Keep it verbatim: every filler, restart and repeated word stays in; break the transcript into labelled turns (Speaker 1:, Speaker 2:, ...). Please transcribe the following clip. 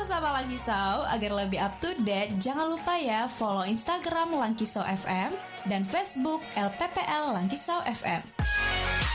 Speaker 1: sama Langkisau, agar lebih up to date, jangan lupa ya follow Instagram Langkisau F M dan Facebook L P P L Langkisau F M.